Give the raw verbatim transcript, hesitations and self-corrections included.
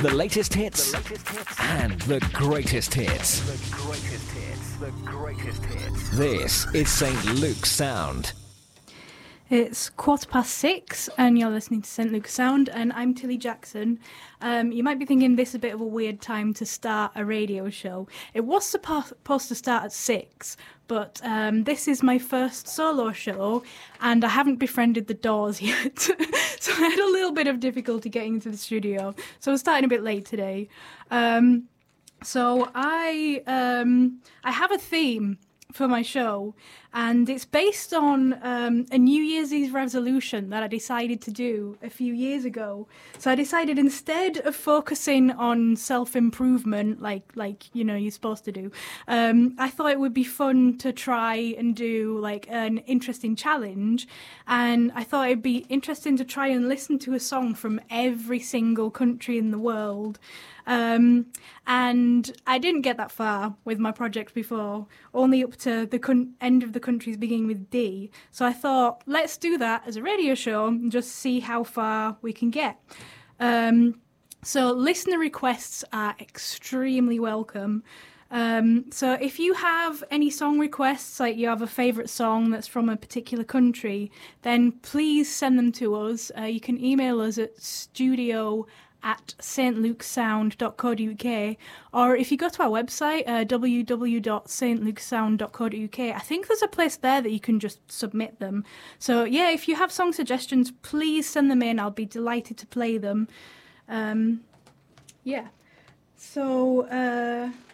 The latest hits, the latest hits. And the greatest hits. The greatest hits. The greatest hits. This is Saint Luke's Sound. It's quarter past six, and you're listening to Saint Luke's Sound, and I'm Tilly Jackson. Um, you might be thinking this is a bit of a weird time to start a radio show. It was supposed to start at six, but um, this is my first solo show, and I haven't befriended the Doors yet. So I had a little bit of difficulty getting into the studio, so I'm starting a bit late today. Um, so I um, I have a theme for my show, and it's based on um, a New Year's Eve resolution that I decided to do a few years ago. So I decided instead of focusing on self-improvement like like you know you're supposed to do, um, I thought it would be fun to try and do like an interesting challenge, and I thought it'd be interesting to try and listen to a song from every single country in the world. Um, and I didn't get that far with my project before, only up to the con- end of the countries beginning with D. So I thought, let's do that as a radio show and just see how far we can get. Um, so listener requests are extremely welcome. Um, so if you have any song requests, like you have a favourite song that's from a particular country, then please send them to us. Uh, you can email us at studio at s t luke's sound dot co dot u k, or if you go to our website, uh, w w w dot s t luke's sound dot co dot u k, I think there's a place there that you can just submit them. So yeah, if you have song suggestions, please send them in. I'll be delighted to play them. Um, yeah. So uh,